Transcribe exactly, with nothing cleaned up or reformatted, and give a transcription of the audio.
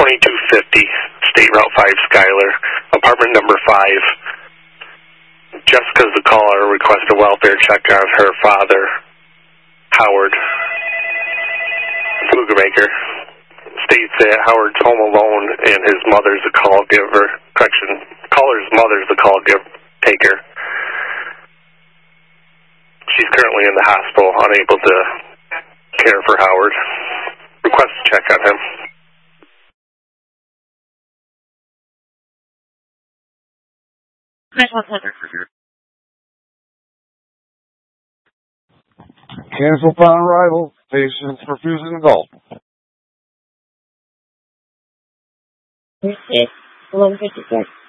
twenty-two fifty, State Route five, Schuyler, apartment number five. Jessica's the caller, requested a welfare check on her father, Howard Flugermaker. States that Howard's home alone and his mother's the call giver. Correction, caller's mother's the call giver, taker. She's currently in the hospital, unable to care for Howard. Request a check on him. Cancel upon arrival. Patients refusing to go. This is eleven fifty-six.